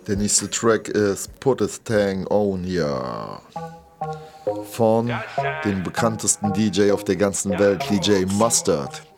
Der nächste Track ist Put a Thang On Ya von dem bekanntesten DJ auf der ganzen Welt, DJ Mustard.